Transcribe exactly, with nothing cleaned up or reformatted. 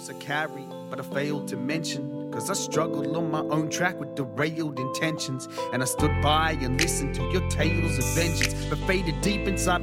burdens I carry, but I failed to mention. Cause I struggled on my own track with derailed intentions. And I stood by and listened to your tales of vengeance, but faded deep inside